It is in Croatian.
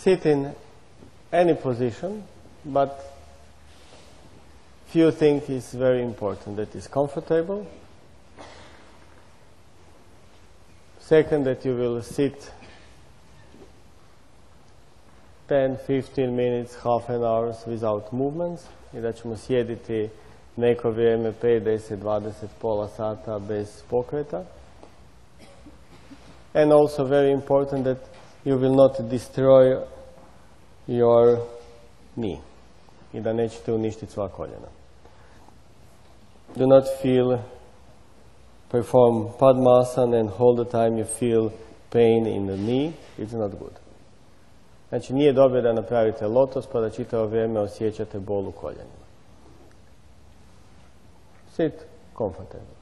sit in any position, but few things is very important. That is comfortable. Second, that you will sit 10, 15 minutes, half an hour without movements i da ćemo sjediti neko vrijeme 5, 10, 20, pola sata bez pokreta. And also very important that you will not destroy your knee i da nećete uništiti sva koljena. Do not perform Padmasana and all the time you feel pain in the knee. It's not good. Znači nije dobro da napravite lotos pa da čitavo vrijeme osjećate bol u koljenima. Sit comfortable.